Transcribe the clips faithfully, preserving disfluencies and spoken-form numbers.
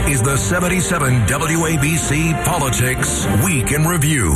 is the seventy-seven W A B C Politics Week in Review.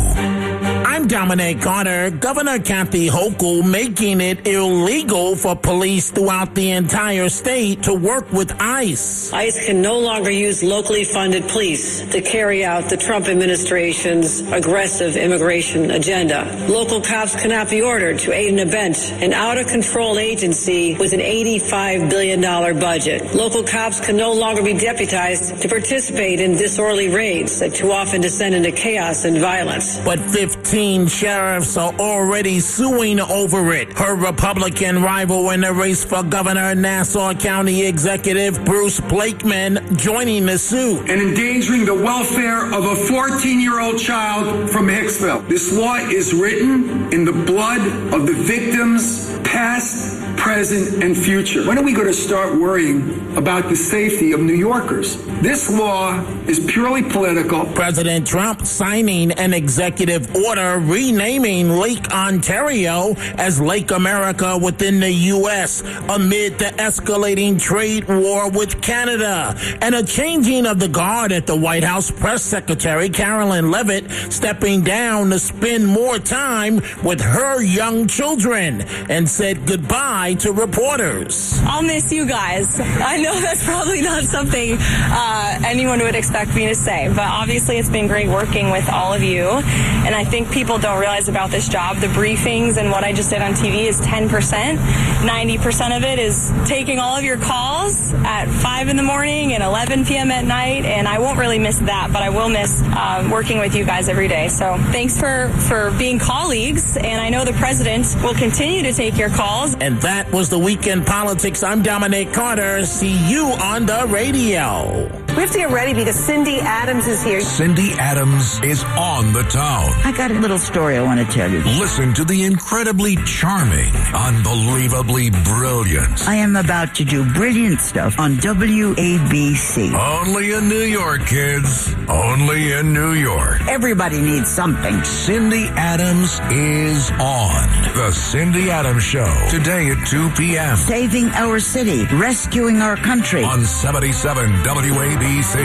I'm Dominic Carter. Governor Kathy Hochul making it illegal for police throughout the entire state to work with ICE. ICE can no longer use locally funded police to carry out the Trump administration's aggressive immigration agenda. Local cops cannot be ordered to aid and abet an out-of-control agency with an eighty-five billion dollars budget. Local cops can no longer be deputized to participate in disorderly raids that too often descend into chaos and violence. But fifteen sheriffs are already suing over it. Her Republican rival in the race for governor, Nassau County Executive Bruce Blakeman, joining the suit. And endangering the welfare of a fourteen-year-old child from Hicksville. This law is written in the blood of the victims, past, present, and future. When are we going to start worrying about the safety of New Yorkers? This law is purely political. President Trump signing an executive order renaming Lake Ontario as Lake America within the U S amid the escalating trade war with Canada, and a changing of the guard at the White House. Press Secretary Carolyn Leavitt stepping down to spend more time with her young children and said goodbye to reporters. I'll miss you guys. I know that's probably not something uh, anyone would expect me to say, but obviously it's been great working with all of you, and I think people don't realize about this job. The briefings and what I just did on T V is ten percent. ninety percent of it is taking all of your calls at five in the morning and eleven p.m. at night, and I won't really miss that, but I will miss uh, working with you guys every day. So thanks for, for being colleagues, and I know the president will continue to take your calls. And that was the Weekend Politics. I'm Dominic Carter. See you on the radio. We have to get ready because Cindy Adams is here. Cindy Adams is on the town. I got a little story I want to tell you. Listen to the incredibly charming, unbelievably brilliant. I am about to do brilliant stuff on W A B C. Only in New York, kids. Only in New York. Everybody needs something. Cindy Adams is on The Cindy Adams Show. Today at two p.m. Saving our city. Rescuing our country. On seventy-seven W A B C.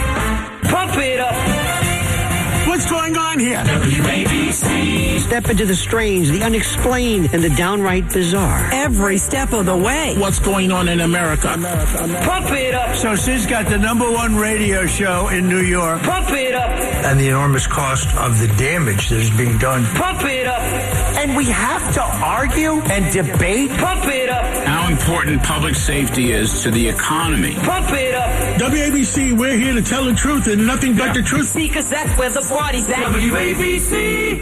Pump it up. What's going on here? W A B C. Step into the strange, the unexplained, and the downright bizarre. Every step of the way. What's going on in America? America, America. Pump it up. So Sid's got the number one radio show in New York. Pump it up. And the enormous cost of the damage that is being done. Pump it up. And we have to argue and debate. Pump it up. How important public safety is to the economy. Pump it up. W A B C, we're here to tell the truth and nothing but the truth. See, cause that's where the party's at. W A B C.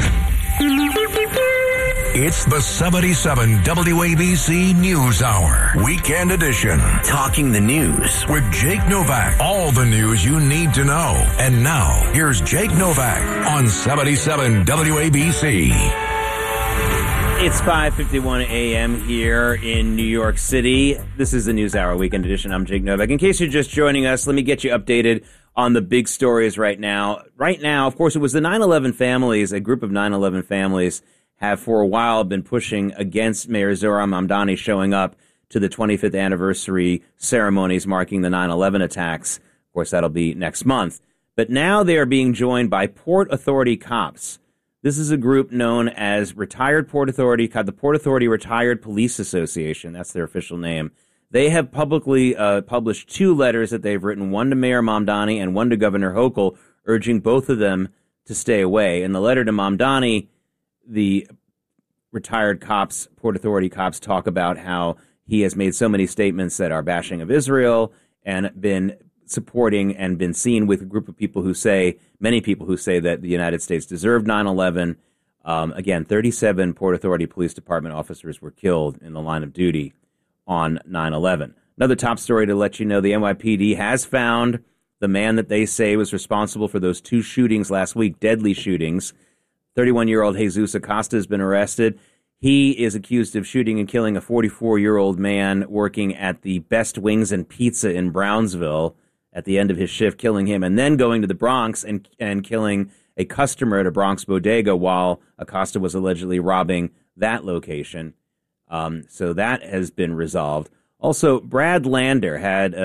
It's the seventy-seven W A B C News Hour, Weekend Edition. Talking the news with Jake Novak. All the news you need to know. And now, here's Jake Novak on seventy-seven W A B C. It's five fifty-one a.m. here in New York City. This is the News Hour, Weekend Edition. I'm Jake Novak. In case you're just joining us, let me get you updated on the big stories right now. Right now, of course, it was the nine eleven families, a group of nine eleven families have for a while been pushing against Mayor Zohran Mamdani showing up to the twenty-fifth anniversary ceremonies marking the nine eleven attacks. Of course, that'll be next month. But now they are being joined by Port Authority cops. This is a group known as Retired Port Authority, the Port Authority Retired Police Association. That's their official name. They have publicly uh, published two letters that they've written, one to Mayor Mamdani and one to Governor Hochul, urging both of them to stay away. In the letter to Mamdani, the retired cops, Port Authority cops, talk about how he has made so many statements that are bashing of Israel and been supporting and been seen with a group of people who say, many people who say that the United States deserved nine eleven. Um, again, thirty-seven Port Authority Police Department officers were killed in the line of duty on nine eleven. Another top story to let you know, the N Y P D has found the man that they say was responsible for those two shootings last week, deadly shootings. thirty-one-year-old Jesus Acosta has been arrested. He is accused of shooting and killing a forty-four-year-old man working at the Best Wings and Pizza in Brownsville at the end of his shift, killing him, and then going to the Bronx and and killing a customer at a Bronx bodega while Acosta was allegedly robbing that location. Um, so that has been resolved. Also, Brad Lander had a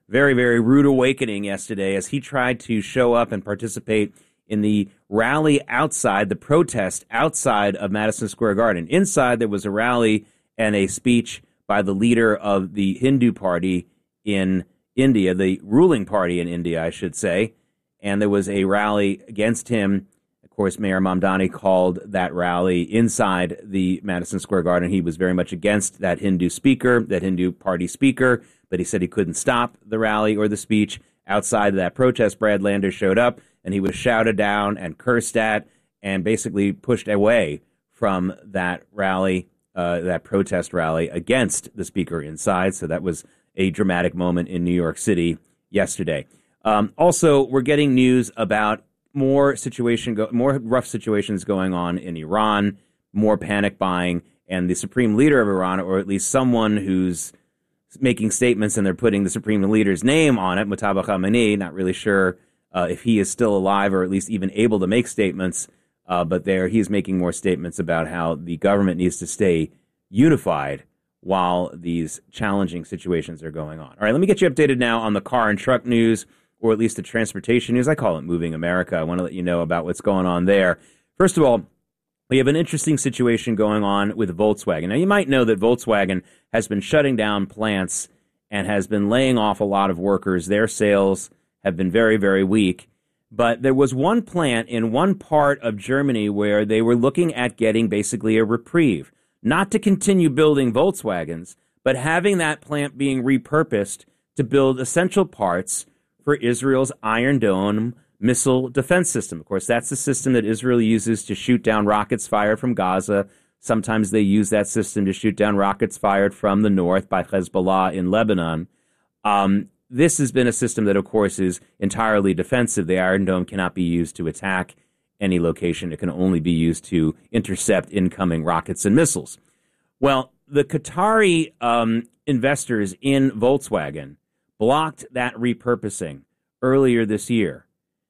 very, very rude awakening yesterday as he tried to show up and participate in the rally outside, the protest outside of Madison Square Garden. Inside, there was a rally and a speech by the leader of the Hindu party in India, the ruling party in India, I should say. And there was a rally against him. Of course, Mayor Mamdani called that rally inside the Madison Square Garden. He was very much against that Hindu speaker, that Hindu party speaker, but he said he couldn't stop the rally or the speech. Outside of that protest, Brad Lander showed up, and he was shouted down and cursed at and basically pushed away from that rally, uh, that protest rally against the speaker inside. So that was a dramatic moment in New York City yesterday. Um, also, we're getting news about more situation, go- more rough situations going on in Iran, more panic buying, and the supreme leader of Iran, or at least someone who's making statements and they're putting the supreme leader's name on it, Mujtaba Khamenei, not really sure uh, if he is still alive or at least even able to make statements, uh, but there he's making more statements about how the government needs to stay unified while these challenging situations are going on. All right, let me get you updated now on the car and truck news, or at least the transportation news. I call it Moving America. I want to let you know about what's going on there. First of all, we have an interesting situation going on with Volkswagen. Now, you might know that Volkswagen has been shutting down plants and has been laying off a lot of workers. Their sales have been very, very weak. But there was one plant in one part of Germany where they were looking at getting basically a reprieve, not to continue building Volkswagens, but having that plant being repurposed to build essential parts for Israel's Iron Dome missile defense system. Of course, that's the system that Israel uses to shoot down rockets fired from Gaza. Sometimes they use that system to shoot down rockets fired from the north by Hezbollah in Lebanon. Um, this has been a system that, of course, is entirely defensive. The Iron Dome cannot be used to attack any location. It can only be used to intercept incoming rockets and missiles. Well, the Qatari um, investors in Volkswagen blocked that repurposing earlier this year.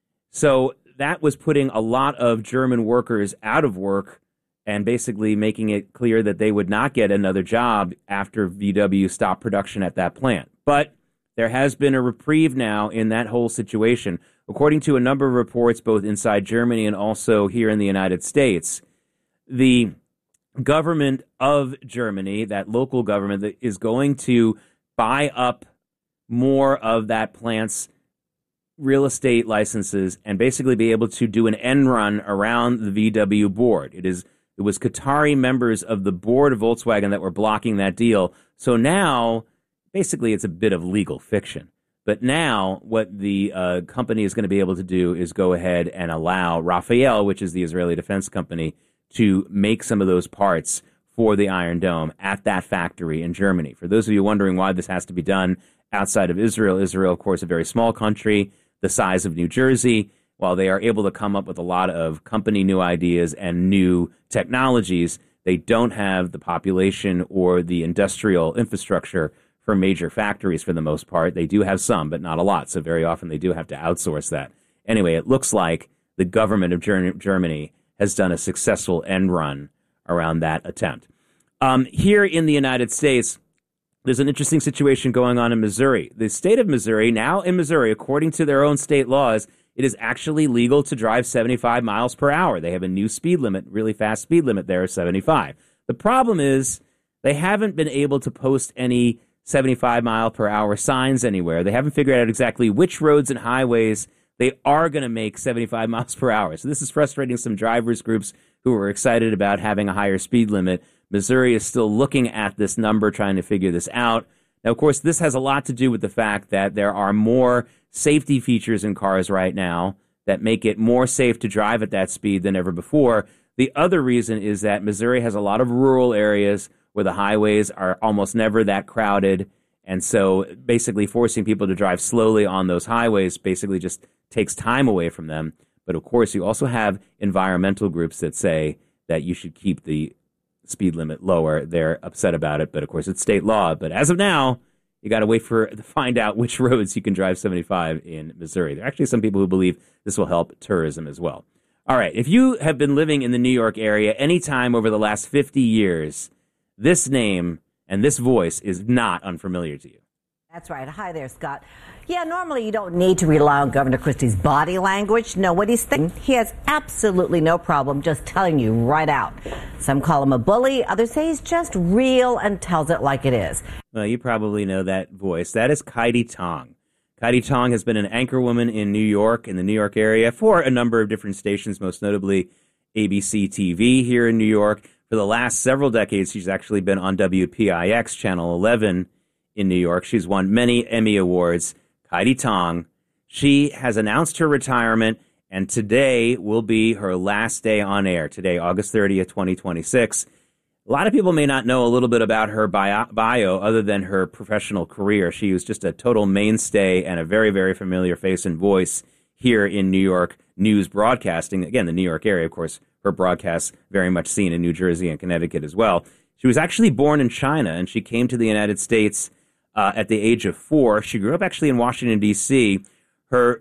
So that was putting a lot of German workers out of work and basically making it clear that they would not get another job after V W stopped production at that plant. But there has been a reprieve now in that whole situation. According to a number of reports, both inside Germany and also here in the United States, the government of Germany, that local government, that is going to buy up more of that plant's real estate licenses and basically be able to do an end run around the V W board. It is it was Qatari members of the board of Volkswagen that were blocking that deal. So now, basically, it's a bit of legal fiction. But now what the uh, company is going to be able to do is go ahead and allow Rafael, which is the Israeli defense company, to make some of those parts for the Iron Dome at that factory in Germany. For those of you wondering why this has to be done outside of Israel, Israel, of course, a very small country, the size of New Jersey. While they are able to come up with a lot of company new ideas and new technologies, they don't have the population or the industrial infrastructure for major factories for the most part. They do have some, but not a lot. So very often they do have to outsource that. Anyway, it looks like the government of Ger- Germany has done a successful end run around that attempt. Um, here in the United States, there's an interesting situation going on in Missouri. The state of Missouri, now in Missouri, according to their own state laws, it is actually legal to drive seventy-five miles per hour. They have a new speed limit, really fast speed limit there, seventy-five. The problem is they haven't been able to post any seventy-five mile per hour signs anywhere. They haven't figured out exactly which roads and highways they are going to make seventy-five miles per hour. So this is frustrating some drivers groups who are excited about having a higher speed limit. Missouri is still looking at this number, trying to figure this out. Now, of course, this has a lot to do with the fact that there are more safety features in cars right now that make it more safe to drive at that speed than ever before. The other reason is that Missouri has a lot of rural areas where the highways are almost never that crowded. And so basically forcing people to drive slowly on those highways basically just takes time away from them. But of course, you also have environmental groups that say that you should keep the speed limit lower. They're upset about it, but of course it's state law. But as of now, you got to wait for to find out which roads you can drive seventy-five in Missouri. There are actually some people who believe this will help tourism as well. All right, if you have been living in the New York area any time over the last fifty years, this name and this voice is not unfamiliar to you. That's right. Hi there, Scott. Yeah, normally you don't need to rely on Governor Christie's body language. Know what he's thinking. He has absolutely no problem just telling you right out. Some call him a bully. Others say he's just real and tells it like it is. Well, you probably know that voice. That is Kaidi Tong. Kaidi Tong has been an anchorwoman in New York, in the New York area, for a number of different stations, most notably A B C T V here in New York. For the last several decades, she's actually been on W P I X, Channel eleven, in New York. She's won many Emmy Awards. Kaidi Tong, she has announced her retirement, and today will be her last day on air. Today, August thirtieth, twenty twenty-six. A lot of people may not know a little bit about her bio, bio other than her professional career. She was just a total mainstay and a very, very familiar face and voice here in New York news broadcasting. Again, the New York area, of course, her broadcasts very much seen in New Jersey and Connecticut as well. She was actually born in China, and she came to the United States Uh, at the age of four. She grew up actually in Washington, D C. Her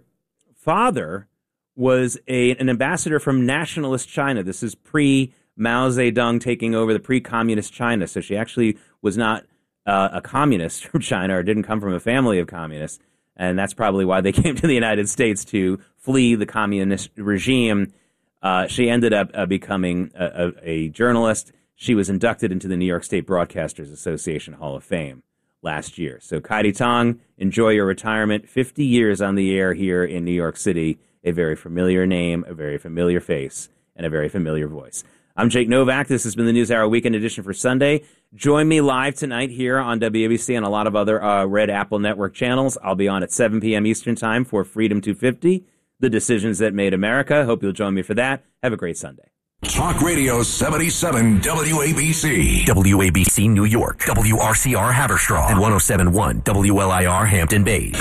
father was a, an ambassador from nationalist China. This is pre-Mao Zedong taking over, the pre-communist China. So she actually was not uh, a communist from China, or didn't come from a family of communists. And that's probably why they came to the United States, to flee the communist regime. Uh, she ended up uh, becoming a, a, a journalist. She was inducted into the New York State Broadcasters Association Hall of Fame last year. So Kaidi Tong, enjoy your retirement. fifty years on the air here in New York City. A very familiar name, a very familiar face, and a very familiar voice. I'm Jake Novak. This has been the NewsHour Weekend Edition for Sunday. Join me live tonight here on W A B C and a lot of other uh, Red Apple Network channels. I'll be on at seven p.m. Eastern Time for Freedom two fifty, The Decisions That Made America. Hope you'll join me for that. Have a great Sunday. Talk Radio seventy-seven W A B C. W A B C New York, W R C R Haverstraw, and one oh seven point one W L I R Hampton Bays.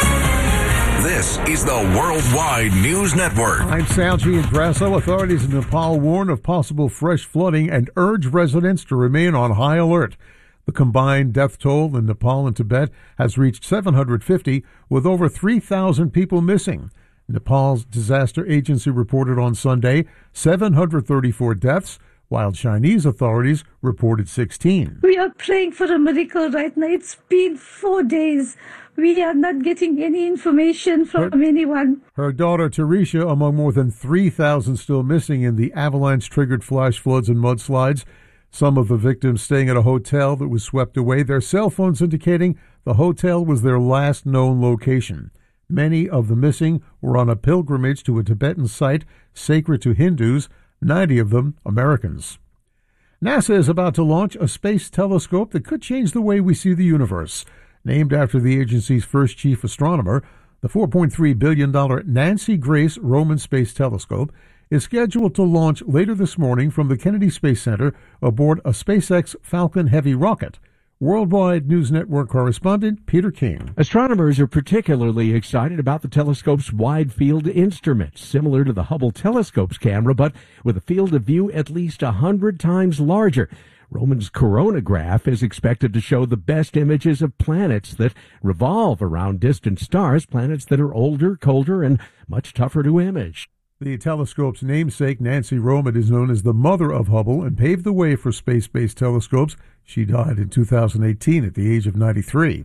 This is the Worldwide News Network. I'm Salji in Grasso. Authorities in Nepal warn of possible fresh flooding and urge residents to remain on high alert. The combined death toll in Nepal and Tibet has reached seven hundred fifty, with over three thousand people missing. Nepal's disaster agency reported on Sunday seven hundred thirty-four deaths, while Chinese authorities reported sixteen. We are praying for a miracle right now. It's been four days. We are not getting any information from her, anyone. Her daughter, Teresia, among more than three thousand still missing in the avalanche-triggered flash floods and mudslides. Some of the victims staying at a hotel that was swept away, their cell phones indicating the hotel was their last known location. Many of the missing were on a pilgrimage to a Tibetan site sacred to Hindus, ninety of them Americans. NASA is about to launch a space telescope that could change the way we see the universe. Named after the agency's first chief astronomer, the four point three billion dollars Nancy Grace Roman Space Telescope is scheduled to launch later this morning from the Kennedy Space Center aboard a SpaceX Falcon Heavy rocket. Worldwide News Network correspondent Peter King. Astronomers are particularly excited about the telescope's wide-field instrument, similar to the Hubble telescope's camera, but with a field of view at least one hundred times larger. Roman's coronagraph is expected to show the best images of planets that revolve around distant stars, planets that are older, colder, and much tougher to image. The telescope's namesake, Nancy Roman, is known as the mother of Hubble and paved the way for space-based telescopes. She died in two thousand eighteen at the age of ninety-three.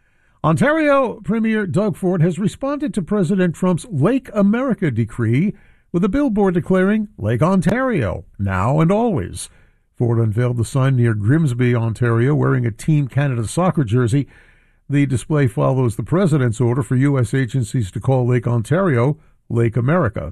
Ontario Premier Doug Ford has responded to President Trump's Lake America decree with a billboard declaring Lake Ontario, now and always. Ford unveiled the sign near Grimsby, Ontario, wearing a Team Canada soccer jersey. The display follows the president's order for U S agencies to call Lake Ontario Lake America.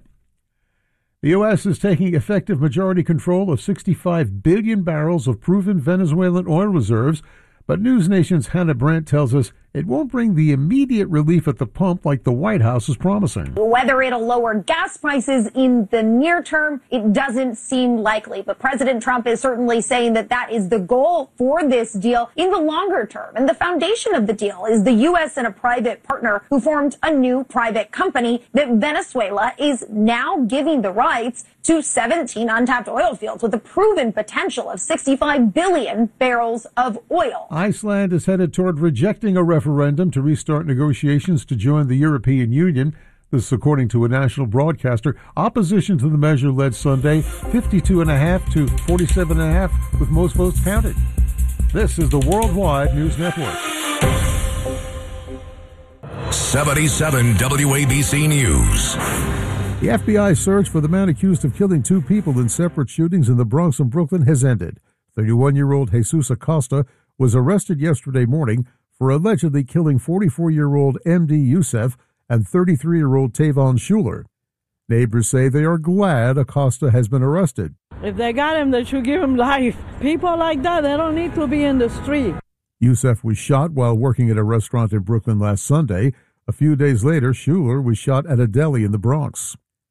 The U S is taking effective majority control of sixty-five billion barrels of proven Venezuelan oil reserves, but News Nation's Hannah Brandt tells us it won't bring the immediate relief at the pump like the White House is promising. Whether it'll lower gas prices in the near term, it doesn't seem likely. But President Trump is certainly saying that that is the goal for this deal in the longer term. And the foundation of the deal is the U S and a private partner who formed a new private company that Venezuela is now giving the rights to seventeen untapped oil fields with a proven potential of sixty-five billion barrels of oil. Iceland is headed toward rejecting a referendum to restart negotiations to join the European Union. This, according to a national broadcaster. Opposition to the measure led Sunday fifty-two point five to forty-seven point five, with most votes counted. This is the Worldwide News Network. seventy-seven W A B C News. The F B I search for the man accused of killing two people in separate shootings in the Bronx and Brooklyn has ended. thirty-one-year-old Jesus Acosta was arrested yesterday morning for allegedly killing forty-four-year-old M D Youssef and thirty-three-year-old Tavon Schuler. Neighbors say they are glad Acosta has been arrested. If they got him, they should give him life. People like that, they don't need to be in the street. Youssef was shot while working at a restaurant in Brooklyn last Sunday. A few days later, Schuler was shot at a deli in the Bronx.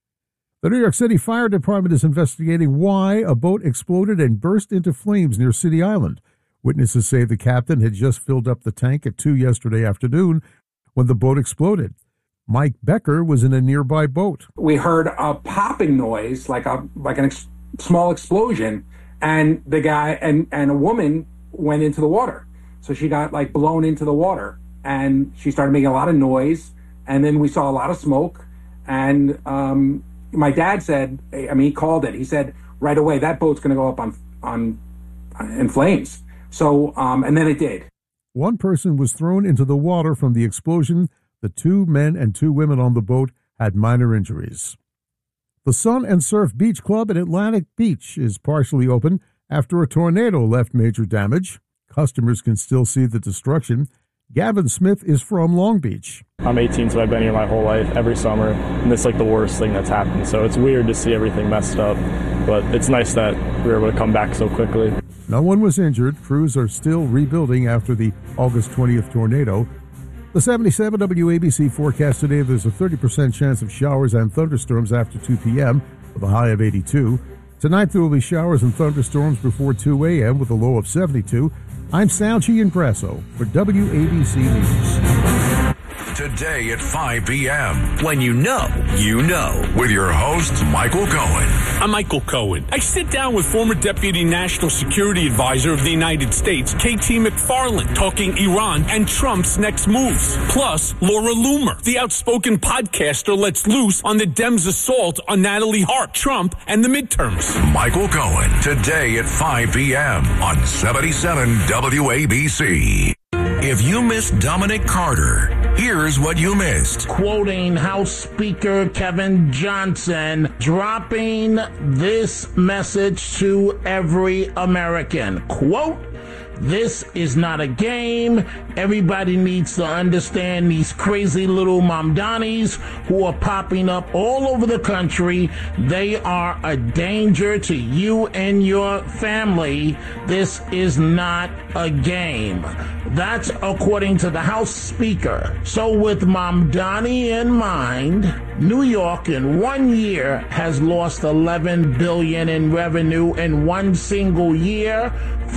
The New York City Fire Department is investigating why a boat exploded and burst into flames near City Island. Witnesses say the captain had just filled up the tank at two yesterday afternoon when the boat exploded. Mike Becker was in a nearby boat. We heard a popping noise, like a like an ex- small explosion, and the guy and, and a woman went into the water. So she got like blown into the water, and she started making a lot of noise, and then we saw a lot of smoke, and um, my dad said, I mean, he called it. He said right away, that boat's going to go up on on in flames. So, um, and then it did. One person was thrown into the water from the explosion. The two men and two women on the boat had minor injuries. The Sun and Surf Beach Club in Atlantic Beach is partially open after a tornado left major damage. Customers can still see the destruction. Gavin Smith is from Long Beach. I'm eighteen, so I've been here my whole life, every summer, and this is like the worst thing that's happened. So it's weird to see everything messed up, but it's nice that we were able to come back so quickly. No one was injured. Crews are still rebuilding after the August twentieth tornado. The seventy-seven W A B C forecast today, there's a thirty percent chance of showers and thunderstorms after two p.m. with a high of eighty-two. Tonight there will be showers and thunderstorms before two a.m. with a low of seventy-two. I'm Sal Giangrasso for W A B C News. Today at five p.m. When you know, you know. With your host, Michael Cohen. I'm Michael Cohen. I sit down with former Deputy National Security Advisor of the United States, K T McFarland, talking Iran and Trump's next moves. Plus, Laura Loomer, the outspoken podcaster, lets loose on the Dems' assault on Natalie Hart, Trump, and the midterms. Michael Cohen, today at five p.m. on seventy-seven W A B C. If you missed Dominic Carter, here's what you missed. Quoting House Speaker Kevin Johnson, dropping this message to every American. Quote, this is not a game. Everybody needs to understand these crazy little Mamdanis who are popping up all over the country. They are a danger to you and your family. This is not a game. That's according to the House Speaker. So with Mamdani in mind, New York in one year has lost eleven billion dollars in revenue in one single year.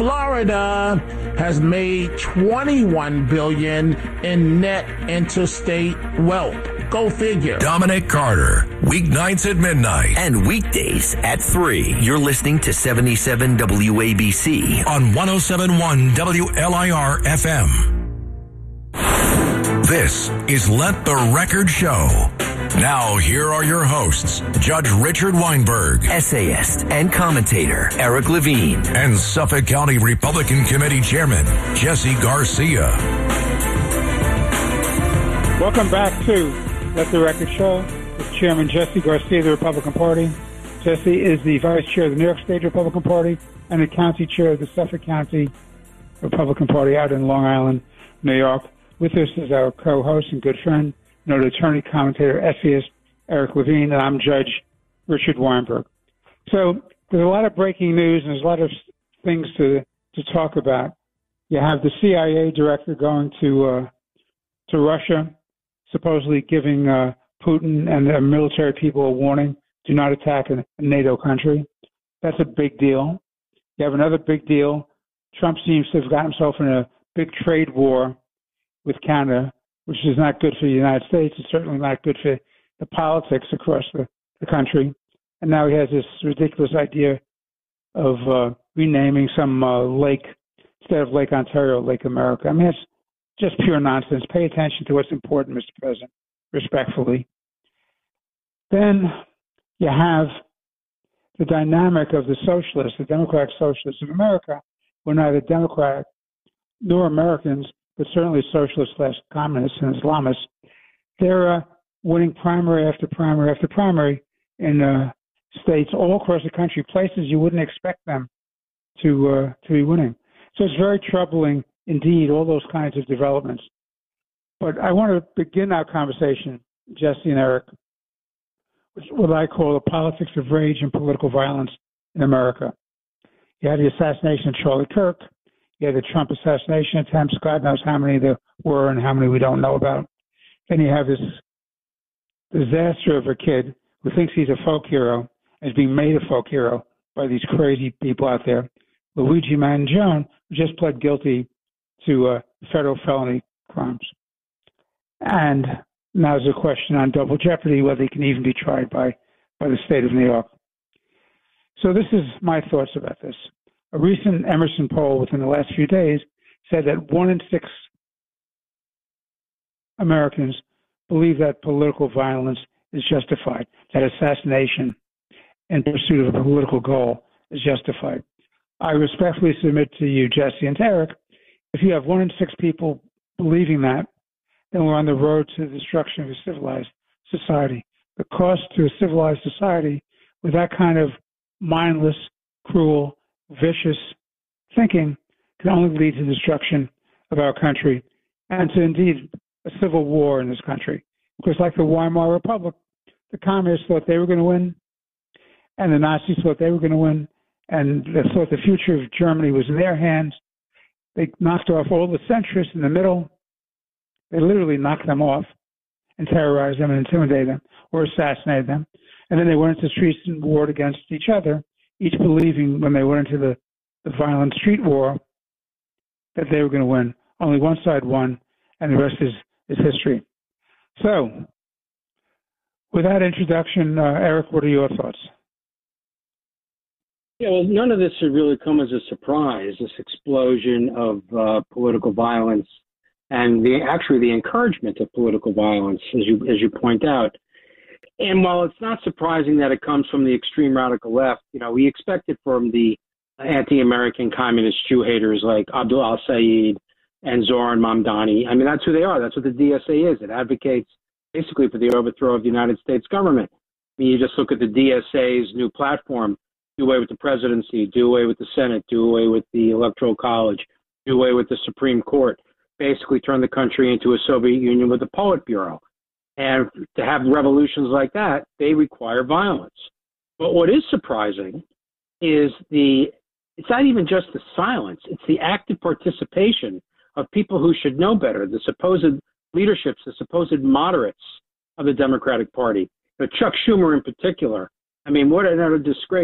Florida has made twenty-one billion dollars in net interstate wealth. Go figure. Dominic Carter, weeknights at midnight. And weekdays at three. You're listening to seventy-seven W A B C. On one oh seven point one W L I R F M. This is Let the Record Show. Now, here are your hosts, Judge Richard Weinberg, essayist and commentator Eric Levine, and Suffolk County Republican Committee Chairman Jesse Garcia. Welcome back to Let the Record Show with Chairman Jesse Garcia of the Republican Party. Jesse is the Vice Chair of the New York State Republican Party and the County Chair of the Suffolk County Republican Party out in Long Island, New York. With us is our co-host and good friend, noted attorney, commentator, essayist, Eric Levine, and I'm Judge Richard Weinberg. So there's a lot of breaking news and there's a lot of things to to talk about. You have the C I A director going to uh, to Russia, supposedly giving uh, Putin and the military people a warning: do not attack a NATO country. That's a big deal. You have another big deal. Trump seems to have gotten himself in a big trade war with Canada, which is not good for the United States. It's certainly not good for the politics across the, the country. And now he has this ridiculous idea of uh, renaming some uh, lake, instead of Lake Ontario, Lake America. I mean, it's just pure nonsense. Pay attention to what's important, Mister President, respectfully. Then you have the dynamic of the socialists, the Democratic Socialists of America, who are neither Democratic nor Americans, but certainly socialists slash communists and Islamists, they're uh, winning primary after primary after primary in uh, states all across the country, places you wouldn't expect them to uh, to be winning. So it's very troubling indeed, all those kinds of developments. But I want to begin our conversation, Jesse and Eric, with what I call the politics of rage and political violence in America. You had the assassination of Charlie Kirk. You had the Trump assassination attempts. God knows how many there were and how many we don't know about. Then you have this disaster of a kid who thinks he's a folk hero and is being made a folk hero by these crazy people out there. Luigi Mangione, who just pled guilty to uh, federal felony crimes. And now there's a question on double jeopardy, whether he can even be tried by, by the state of New York. So this is my thoughts about this. A recent Emerson poll within the last few days said that one in six Americans believe that political violence is justified, that assassination in pursuit of a political goal is justified. I respectfully submit to you, Jesse and Eric, if you have one in six people believing that, then we're on the road to the destruction of a civilized society. The cost to a civilized society with that kind of mindless, cruel, vicious thinking can only lead to destruction of our country and to indeed a civil war in this country. Because like the Weimar Republic, the communists thought they were going to win, and the Nazis thought they were going to win, and they thought the future of Germany was in their hands. They knocked off all the centrists in the middle. They literally knocked them off and terrorized them and intimidated them or assassinated them. And then they went into the streets and warred against each other, each believing when they went into the, the violent street war that they were going to win. Only one side won, and the rest is, is history. So, with that introduction, uh, Eric, what are your thoughts? Yeah, well, none of this should really come as a surprise, this explosion of uh, political violence and the actually the encouragement of political violence, as you as you point out. And while it's not surprising that it comes from the extreme radical left, you know, we expect it from the anti-American communist Jew haters like Abdul al-Sayed and Zoran Mamdani. I mean, that's who they are. That's what the D S A is. It advocates basically for the overthrow of the United States government. I mean, you just look at the D S A's new platform: do away with the presidency, do away with the Senate, do away with the Electoral College, do away with the Supreme Court, basically turn the country into a Soviet Union with a Politburo. And to have revolutions like that, they require violence. But what is surprising is the, it's not even just the silence, it's the active participation of people who should know better, the supposed leaderships, the supposed moderates of the Democratic Party. But Chuck Schumer in particular, I mean, what an utter disgrace.